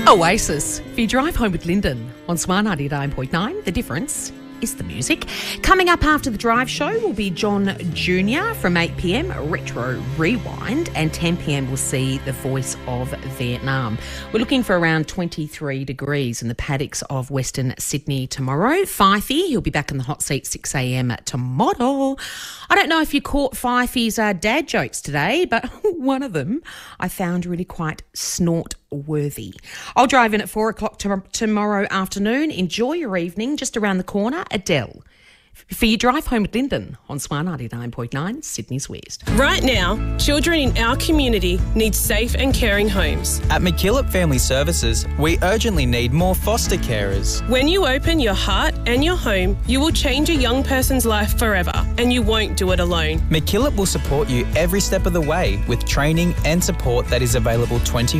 Oasis, for your drive home with Lyndon on Smart 99.9. The difference is the music. Coming up after the drive show will be John Jr. from 8 p.m, Retro Rewind, and 10 p.m. we'll see the Voice of Vietnam. We're looking for around 23 degrees in the paddocks of Western Sydney tomorrow. Fifey, he'll be back in the hot seat 6 a.m. tomorrow. I don't know if you caught Fifey's dad jokes today, but one of them I found really quite snort-worthy. I'll drive in at 4 o'clock tomorrow afternoon. Enjoy your evening. Just around the corner, Adele. For your drive home with Lyndon on Smart 99.9, Sydney's West. Right now, children in our community need safe and caring homes. At McKillop Family Services, we urgently need more foster carers. When you open your heart and your home, you will change a young person's life forever, and you won't do it alone. McKillop will support you every step of the way with training and support that is available 24/7.